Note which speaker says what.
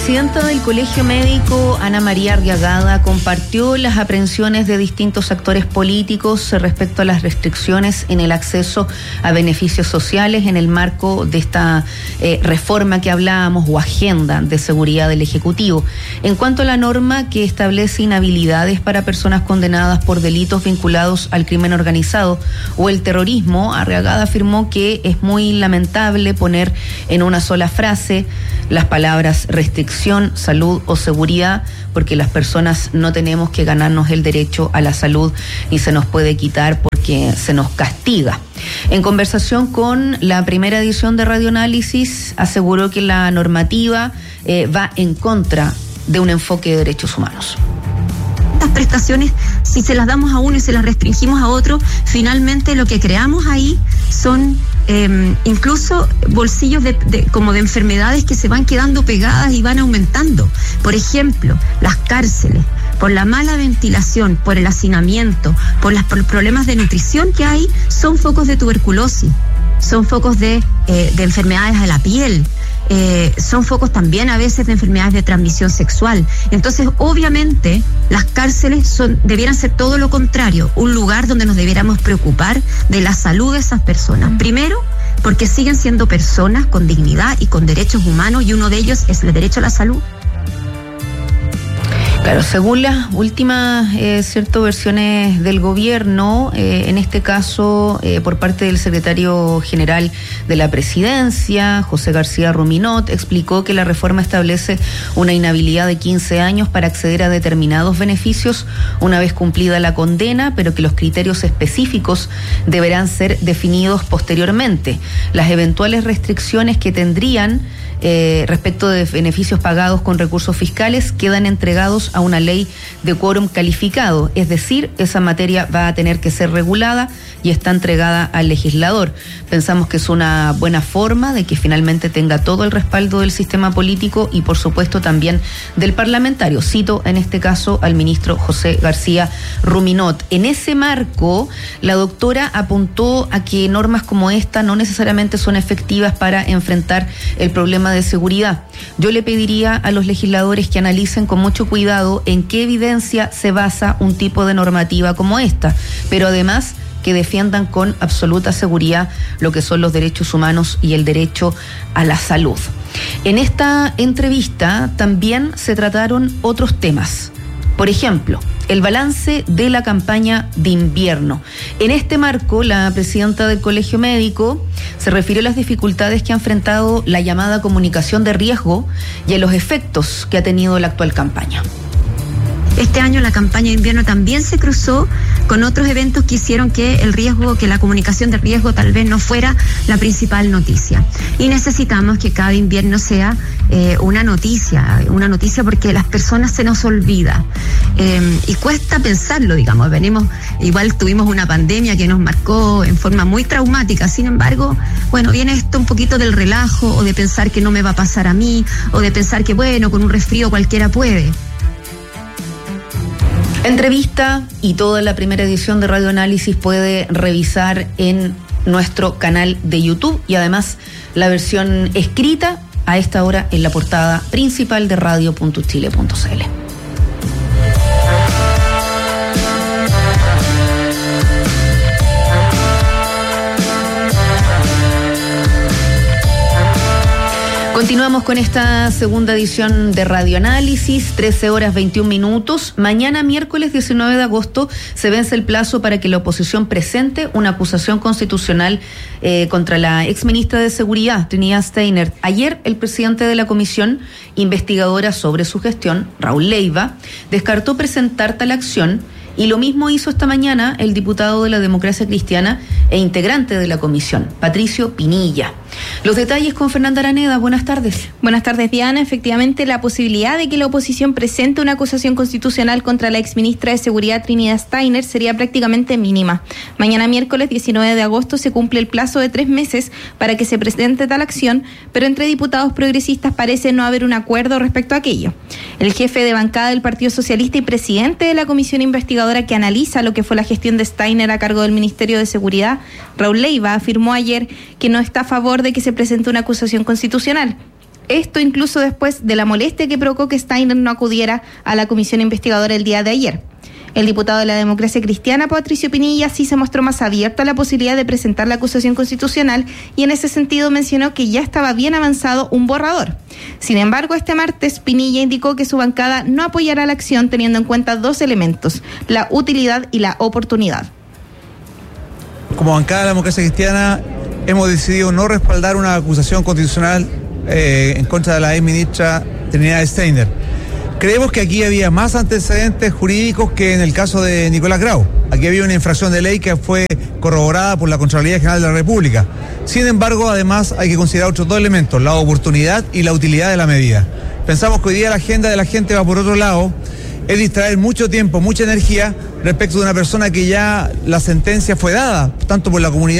Speaker 1: La presidenta del Colegio Médico, Ana María Arriagada, compartió las aprehensiones de distintos actores políticos respecto a las restricciones en el acceso a beneficios sociales en el marco de esta reforma que hablábamos o agenda de seguridad del Ejecutivo. En cuanto a la norma que establece inhabilidades para personas condenadas por delitos vinculados al crimen organizado o el terrorismo, Arriagada afirmó que es muy lamentable poner en una sola frase las palabras restricción, salud o seguridad, porque las personas no tenemos que ganarnos el derecho a la salud ni se nos puede quitar porque se nos castiga. En conversación con la primera edición de Radioanálisis, aseguró que la normativa va en contra de un enfoque de derechos humanos.
Speaker 2: Estas prestaciones, si se las damos a uno y se las restringimos a otro, finalmente lo que creamos ahí son incluso bolsillos como de enfermedades que se van quedando pegadas y van aumentando. Por ejemplo, las cárceles, por la mala ventilación, por el hacinamiento, por los problemas de nutrición que hay, son focos de tuberculosis, son focos de enfermedades de la piel. Son focos también a veces de enfermedades de transmisión sexual. Entonces, obviamente, las cárceles debieran ser todo lo contrario, un lugar donde nos debiéramos preocupar de la salud de esas personas. Primero, porque siguen siendo personas con dignidad y con derechos humanos, y uno de ellos es el derecho a la salud.
Speaker 1: Claro, según las últimas versiones del gobierno, en este caso por parte del secretario general de la presidencia, José García Ruminot, explicó que la reforma establece una inhabilidad de 15 años para acceder a determinados beneficios una vez cumplida la condena, pero que los criterios específicos deberán ser definidos posteriormente. Las eventuales restricciones que tendrían respecto de beneficios pagados con recursos fiscales quedan entregados a una ley de quórum calificado, es decir, esa materia va a tener que ser regulada y está entregada al legislador. Pensamos que es una buena forma de que finalmente tenga todo el respaldo del sistema político y por supuesto también del parlamentario. Cito en este caso al ministro José García Ruminot. En ese marco, la doctora apuntó a que normas como esta no necesariamente son efectivas para enfrentar el problema de seguridad. Yo le pediría a los legisladores que analicen con mucho cuidado en qué evidencia se basa un tipo de normativa como esta, pero además que defiendan con absoluta seguridad lo que son los derechos humanos y el derecho a la salud. En esta entrevista también se trataron otros temas. Por ejemplo, el balance de la campaña de invierno. En este marco, la presidenta del Colegio Médico se refirió a las dificultades que ha enfrentado la llamada comunicación de riesgo y a los efectos que ha tenido la actual campaña.
Speaker 2: Este año la campaña de invierno también se cruzó con otros eventos que hicieron que la comunicación de riesgo tal vez no fuera la principal noticia. Y necesitamos que cada invierno sea una noticia porque las personas se nos olvida. Y cuesta pensarlo, digamos. Igual tuvimos una pandemia que nos marcó en forma muy traumática. Sin embargo, viene esto un poquito del relajo o de pensar que no me va a pasar a mí o de pensar que con un resfrío cualquiera puede.
Speaker 1: Entrevista y toda la primera edición de Radioanálisis puede revisar en nuestro canal de YouTube y además la versión escrita a esta hora en la portada principal de radio.chile.cl. Continuamos con esta segunda edición de Radioanálisis, 13:21. Mañana, miércoles 19 de agosto, se vence el plazo para que la oposición presente una acusación constitucional contra la exministra de Seguridad, Trinidad Steiner. Ayer, el presidente de la comisión investigadora sobre su gestión, Raúl Leiva, descartó presentar tal acción. Y lo mismo hizo esta mañana el diputado de la Democracia Cristiana e integrante de la comisión, Patricio Pinilla. Los detalles con Fernanda Araneda. Buenas tardes.
Speaker 3: Buenas tardes, Diana. Efectivamente, la posibilidad de que la oposición presente una acusación constitucional contra la exministra de Seguridad Trinidad Steiner sería prácticamente mínima. Mañana, miércoles 19 de agosto, se cumple el plazo de 3 meses para que se presente tal acción, pero entre diputados progresistas parece no haber un acuerdo respecto a aquello. El jefe de bancada del Partido Socialista y presidente de la comisión investigadora que analiza lo que fue la gestión de Steiner a cargo del Ministerio de Seguridad, Raúl Leiva, afirmó ayer que no está a favor de que se presente una acusación constitucional. Esto incluso después de la molestia que provocó que Steiner no acudiera a la comisión investigadora el día de ayer. El diputado de la Democracia Cristiana, Patricio Pinilla, sí se mostró más abierto a la posibilidad de presentar la acusación constitucional y en ese sentido mencionó que ya estaba bien avanzado un borrador. Sin embargo, este martes Pinilla indicó que su bancada no apoyará la acción teniendo en cuenta dos elementos, la utilidad y la oportunidad.
Speaker 4: Como bancada de la Democracia Cristiana hemos decidido no respaldar una acusación constitucional en contra de la exministra Trinidad Steiner. Creemos que aquí había más antecedentes jurídicos que en el caso de Nicolás Grau. Aquí había una infracción de ley que fue corroborada por la Contraloría General de la República. Sin embargo, además hay que considerar otros dos elementos, la oportunidad y la utilidad de la medida. Pensamos que hoy día la agenda de la gente va por otro lado, es distraer mucho tiempo, mucha energía respecto de una persona que ya la sentencia fue dada, tanto por la comunidad